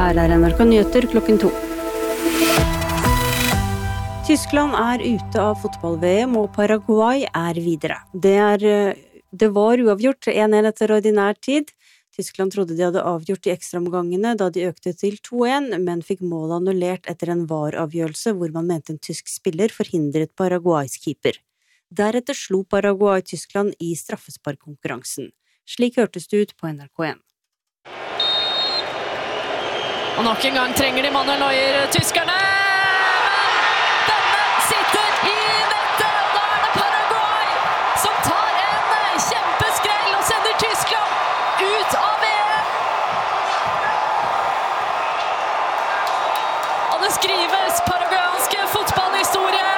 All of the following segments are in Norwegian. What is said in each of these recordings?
Her NRK Nyheter klokken 2. Tyskland ute av fotball-VM, og Paraguay videre. Det var uavgjort 1-1 etter ordinær tid. Tyskland trodde de hadde avgjort de ekstraomgangene da de økte til 2-1, men fikk målet annullert etter en VAR-avgjørelse hvor man mente en tysk spiller forhindret Paraguays keeper. Deretter slo Paraguay Tyskland i straffesparkkonkurransen. Slik hørtes det ut på NRK1. Og nok en gang trenger de Manuel Neuer tyskerne! Denne sitter i nettet, og da det Paraguay som tar en kjempeskrell og sender Tyskland ut av VM! Og det skrives paraguayanske fotballhistorie.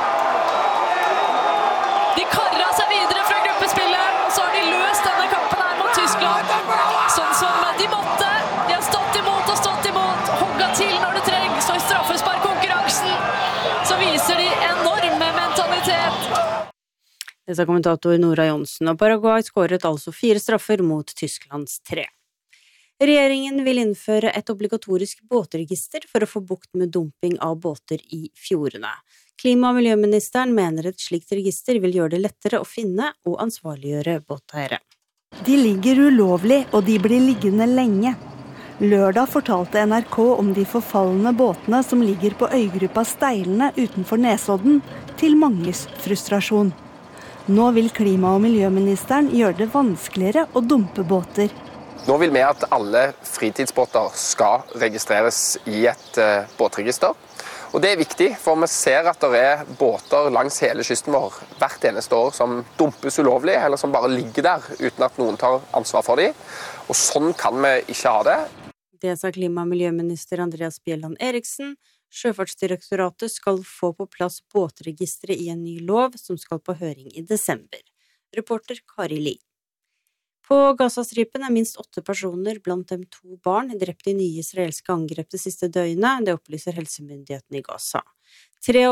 De karret seg videre fra gruppespillet, og så har de løst denne kampen her mot Tyskland. Sånn som de måtte. De har stått imot, hogga til når det trengs, og i straffesparkkonkurransen så viser de enorme mentalitet. Det sa kommentator Nora Jonsen, og Paraguay skåret altså 4 straffer mot Tysklands 3. Regjeringen vil innføre et obligatorisk båtregister for å få bukt med dumping av båter i fjordene. Klima- og miljøministeren mener et slikt register vil gjøre det lettere å finne og ansvarliggjøre båteiere. De ligger ulovlig, og de blir liggende lenge. Lørdag fortalte NRK om de forfallende båtene som ligger på øygruppa Steilene utenfor Nesodden, til manges frustrasjon. Nå vil klima- og miljøministeren gjøre det vanskeligere å dumpe båter. Nå vil vi at alle fritidsbåter skal registreres i et båtregister. Og det viktig, for vi ser at det båter langs hele kysten vår hvert eneste år som dumpes ulovlig, eller som bare ligger der uten at noen tar ansvar for dem. Og sånn kan vi ikke ha det. Det sa klima- og miljøminister Andreas Bjelland Eriksen. Sjøfartsdirektoratet skal få på plass båtregisteret i en ny lov som skal på høring i desember. Reporter Kari Li. På Gazastripen minst 8 personer, blant dem 2 barn, drept i nye israelske angrep det siste døgnet. Det opplyser helsemyndighetene i Gaza. 3